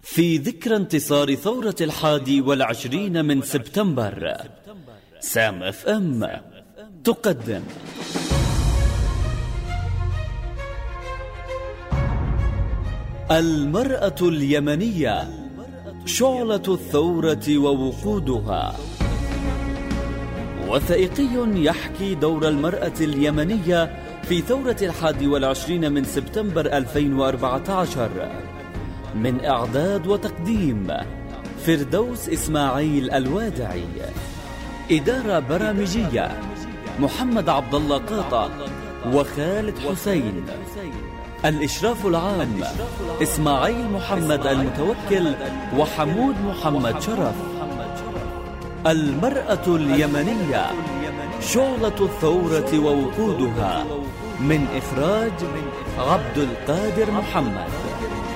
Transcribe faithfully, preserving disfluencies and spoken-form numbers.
في ذكرى انتصار ثورة الحادي والعشرين من سبتمبر، سام اف ام تقدم المرأة اليمنية، شعلة الثورة ووقودها. وثائقي يحكي دور المرأة اليمنية في ثورة الحادي والعشرين من سبتمبر ألفين وأربعة عشر، من إعداد وتقديم فردوس إسماعيل الوادعي، إدارة برامجية محمد عبد الله قاطع وخالد حسين، الإشراف العام إسماعيل محمد المتوكل وحمود محمد شرف. المرأة اليمنية، شعلة الثورة ووقودها، من إخراج عبد القادر محمد.